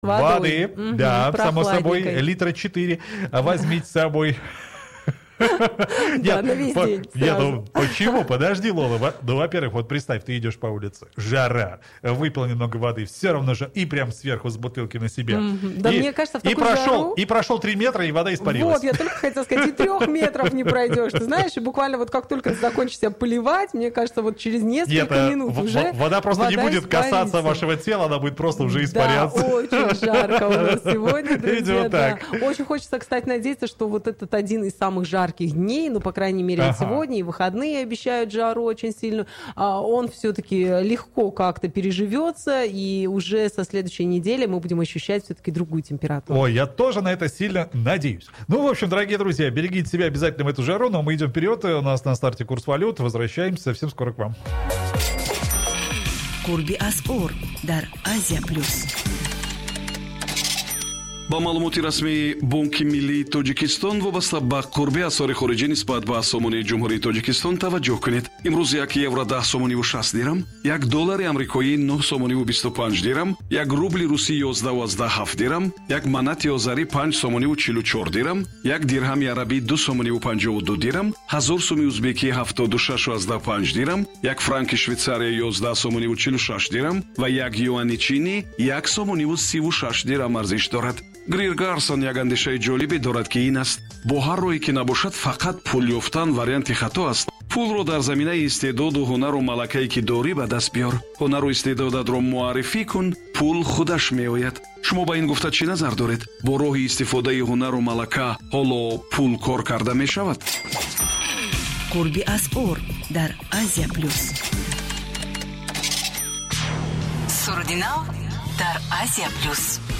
воды, да, само собой, литра 4 возьмите с собой. Да, на весь день. Нет, ну почему? Подожди, Лола. Ну, во-первых, вот представь, ты идешь по улице, жара, выпил немного воды, все равно же, и прям сверху с бутылки на себя. Да, мне кажется, в такую жару... И прошел 3 метра, и вода испарилась. Вот, я только хотела сказать, и 3 метров не пройдешь. Ты знаешь, и буквально вот как только ты закончишь себя поливать, мне кажется, вот через несколько минут уже вода просто не будет касаться вашего тела, она будет просто уже испаряться. Да, очень жарко у нас сегодня, друзья. Видимо, так. Очень хочется, кстати, надеяться, что вот этот один из самых жарких дней, ну, по крайней мере, вот сегодня, и выходные обещают жару очень сильно, он все-таки легко как-то переживется, и уже со следующей недели мы будем ощущать все-таки другую температуру. Ой, я тоже на это сильно надеюсь. Ну, в общем, дорогие друзья, берегите себя обязательно в эту жару, но мы идем вперед, у нас на старте курс валют, возвращаемся совсем скоро к вам. Курби Асор, дар Азия Плюс. با معلومات رسمی بانک ملی تاجیکستان وابسته به قرب اسعار خارجی نسبت به سامانه جمهوری تاجیکستان توجه کنید. امروز 1 یورو 10 سامانی و 60 درم، 1 دلار آمریکایی 9 سامانی و 25 درم، 1 روبل روسی 11 و 17 درم، 1 منات آذری 5 سامانی و 44 درم، 1 درهم عربی 2 سامانی و 52 درم، 1000 سوم ازبکی 76 و 15 درم، 1 فرانک شویتساری 11 سامانی و 46 درم و 1 یوان چینی 1 سامانی و 36 درم ارزش دارد. گریر گارسون یک اندیشه جالبی دارد که این است با هر روی که نباشد فقط پول یافتن وریانت خطا است. پول رو در زمینه استعداد و هنر و ملکه‌ای که داری به دست بیار. هنر و استعدادت رو معرفی کن، پول خودش میآید. شما با این گفته چی نظر دارید؟ با راه استفاده هنر و ملکه حالا پول کار کرده می شود؟ قربی اسعار در آسیا پلوس. سرودیناو در آسیا پلوس.